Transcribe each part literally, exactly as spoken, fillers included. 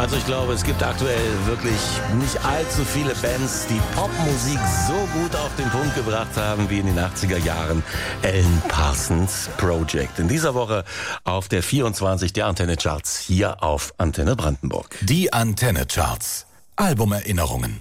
Also ich glaube, es gibt aktuell wirklich nicht allzu viele Bands, die Popmusik so gut auf den Punkt gebracht haben wie in den achtziger Jahren Alan Parsons Project. In dieser Woche auf der vierundzwanzig der Antenne Charts hier auf Antenne Brandenburg. Die Antenne Charts. Albumerinnerungen.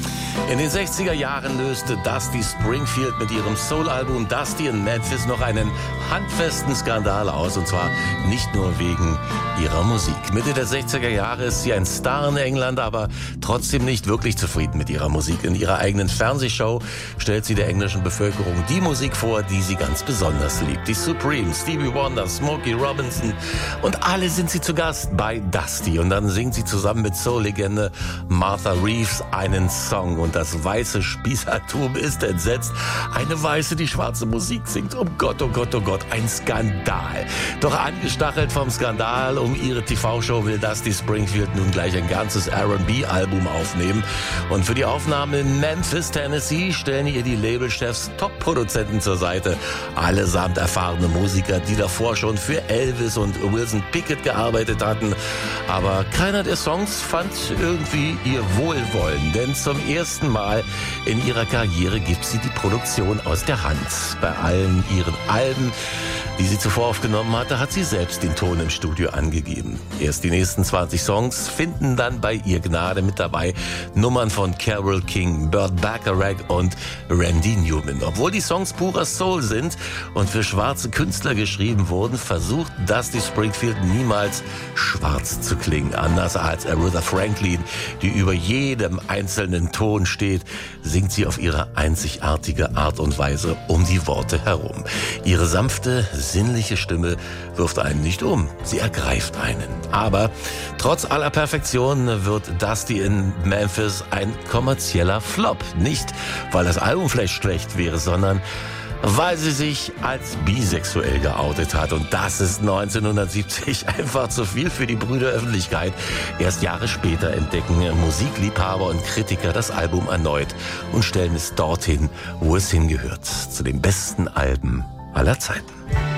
In den sechziger Jahren löste Dusty Springfield mit ihrem Soul-Album Dusty in Memphis noch einen handfesten Skandal aus, und zwar nicht nur wegen ihrer Musik. Mitte der sechziger Jahre ist sie ein Star in England, aber trotzdem nicht wirklich zufrieden mit ihrer Musik. In ihrer eigenen Fernsehshow stellt sie der englischen Bevölkerung die Musik vor, die sie ganz besonders liebt. Die Supremes, Stevie Wonder, Smokey Robinson und alle sind sie zu Gast bei Dusty. Und dann singt sie zusammen mit Soul-Legende Martha Reeves einen Song. Und das weiße Spießertum ist entsetzt. Eine Weiße, die schwarze Musik singt. Oh Gott, oh Gott, oh Gott, ein Skandal. Doch angestachelt vom Skandal um ihre T V-Show will Dusty Springfield nun gleich ein ganzes R and B-Album aufnehmen. Und für die Aufnahme in Memphis, Tennessee, stellen ihr die Labelchefs Top-Produzenten zur Seite. Allesamt erfahrene Musiker, die davor schon für Elvis und Wilson Pickett gearbeitet hatten. Aber keiner der Songs fand irgendwie ihr Wohlwollen, denn zum ersten Mal in ihrer Karriere gibt sie die Produktion aus der Hand. Bei allen ihren Alben, die sie zuvor aufgenommen hatte, hat sie selbst den Ton im Studio angegeben. Erst die nächsten zwanzig Songs finden dann bei ihr Gnade mit dabei. Nummern von Carole King, Burt Bacharach und Randy Newman. Obwohl die Songs purer Soul sind und für schwarze Künstler geschrieben wurden, versucht Dusty Springfield niemals schwarz zu klingen. Anders als Aretha Franklin, die über jedem einzelnen Ton steht, singt sie auf ihre einzigartige Art und Weise um die Worte herum. Ihre sanfte, sinnliche Stimme wirft einen nicht um, sie ergreift einen. Aber trotz aller Perfektion wird Dusty in Memphis ein kommerzieller Flop. Nicht, weil das Album vielleicht schlecht wäre, sondern weil sie sich als bisexuell geoutet hat. Und das ist neunzehnhundertsiebzig einfach zu viel für die Brüderöffentlichkeit. Erst Jahre später entdecken Musikliebhaber und Kritiker das Album erneut und stellen es dorthin, wo es hingehört. Zu den besten Alben aller Zeiten.